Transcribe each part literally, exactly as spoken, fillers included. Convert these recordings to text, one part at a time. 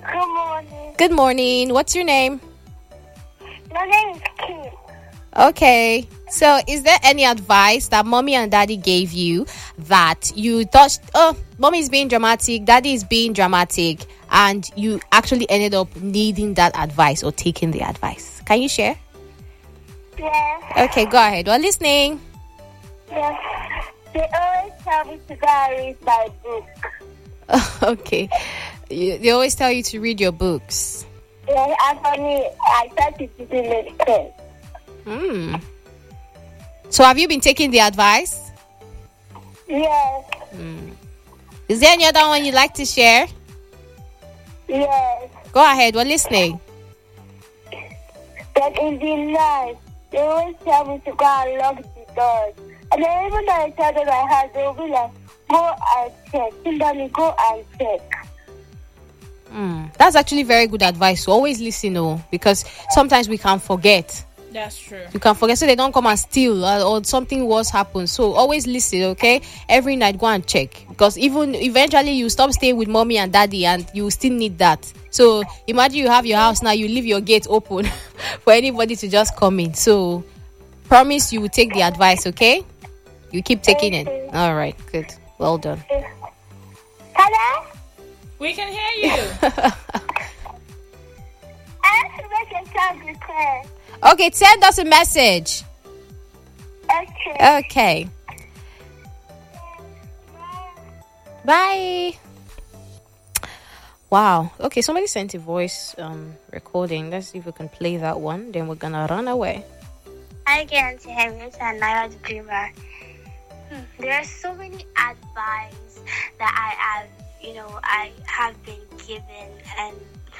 Good morning. Good morning. What's your name? My name is Kim. Okay. So, is there any advice that mommy and daddy gave you that you thought, oh, mommy is being dramatic, daddy is being dramatic, and you actually ended up needing that advice or taking the advice? Can you share? Yes. Okay, go ahead. We're listening. Yes. They always tell me to go and read my book. Okay. You, they always tell you to read your books. Yes, and for me, I thought it didn't make sense. Hmm. So, have you been taking the advice? Yes. Hmm. Is there any other one you'd like to share? Yes. Go ahead. We're listening. But in the night, they always tell me to go and lock the doors. And then even though I tell them my house, they'll be like, go and check. Kimberly, go and check. Mm, that's actually very good advice. So always listen, oh, because sometimes we can forget. That's true. You can forget, so they don't come and steal uh, or something worse happens. So always listen, okay? Every night, go and check, because even eventually you stop staying with mommy and daddy, and you still need that. So imagine you have your house now, you leave your gate open for anybody to just come in. So promise you will take the advice, okay? You keep taking it. All right, good. Well done. Hello? We can hear you. I have to make a sound request. Okay, send us a message. Okay. Okay. Bye. Wow. Okay, somebody sent a voice um recording. Let's see if we can play that one. Then we're gonna run away. Hi, Auntie Henrietta and Naira the Dreamer. Hmm. There are so many advice that I have, you know, I have been given, and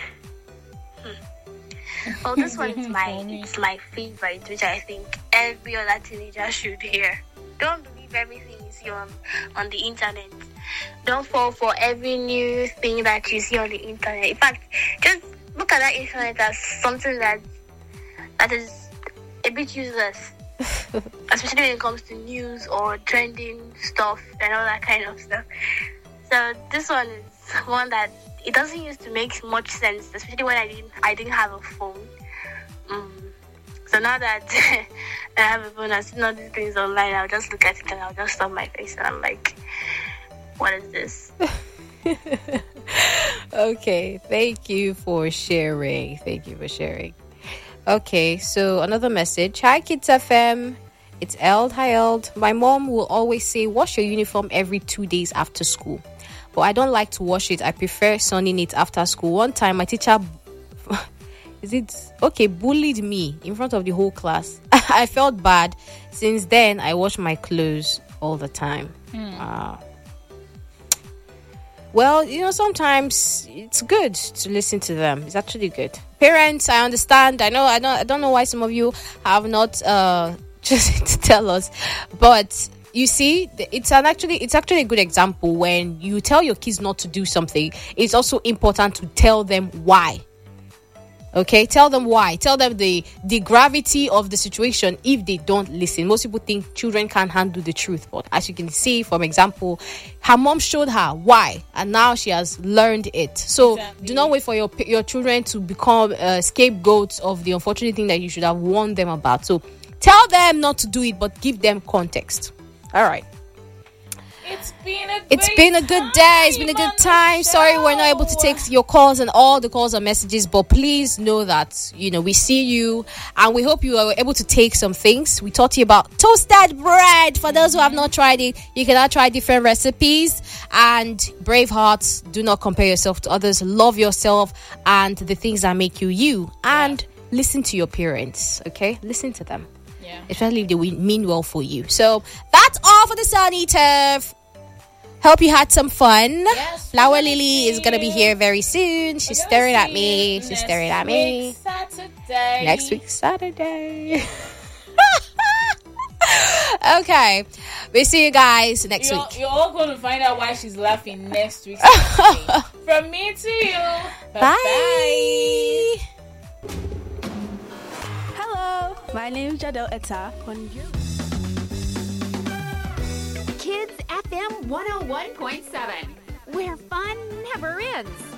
hmm. well, this one is my it's my favorite, which I think every other teenager should hear. Don't believe everything you see on on the internet. Don't fall for every new thing that you see on the internet. In fact, just look at that internet as something that that is a bit useless, especially when it comes to news or trending stuff and all that kind of stuff. So this one is one that it doesn't used to make much sense, especially when I didn't I didn't have a phone. Um, so now that I have a phone, I see all these things online, I'll just look at it and I'll just stop my face and I'm like, what is this? Okay, thank you for sharing. Thank you for sharing. Okay, so another message. Hi, Kids F M. It's Eld. Hi, Eld. My mom will always say, wash your uniform every two days after school. But I don't like to wash it. I prefer sunning it after school. One time, my teacher, is it okay, bullied me in front of the whole class. I felt bad. Since then, I wash my clothes all the time. Hmm. Uh, well, you know, sometimes it's good to listen to them. It's actually good. Parents, I understand. I know. I don't. I don't know why some of you have not uh, chosen to tell us, but you see, it's an actually it's actually a good example. When you tell your kids not to do something, it's also important to tell them why. Okay, tell them why. Tell them the the gravity of the situation if they don't listen. Most people think children can't handle the truth, but as you can see, from example, her mom showed her why, and now she has learned it. So Exactly. do not wait for your your children to become uh, scapegoats of the unfortunate thing that you should have warned them about. So tell them not to do it, but give them context. All right. It's been a It's great been a good day. It's been a time on good the time. Sorry, we're not able to show. take your calls and all the calls and messages, but please know that, you know, we see you and we hope you are able to take some things. We taught you about toasted bread. For those who have not tried it, you can now try different recipes. And brave hearts, do not compare yourself to others. Love yourself and the things that make you you. And Yeah. listen to your parents, okay? Listen to them. Yeah. Especially if they wi- mean well for you. So that's all for the Sunny Turf. Hope you had some fun. Yes, Flower we're gonna Lily see is gonna be you. here very soon. She's We're gonna staring at see me. you She's next staring at me. week, Saturday. Next week, Saturday. Okay. We'll see you guys next You're, week. you're all going to find out why she's laughing next week. Saturday. From me to you. Bye. Bye. Hello, my name is Jadel Etta. Bonjour. Kids F M one oh one point seven, where fun never ends.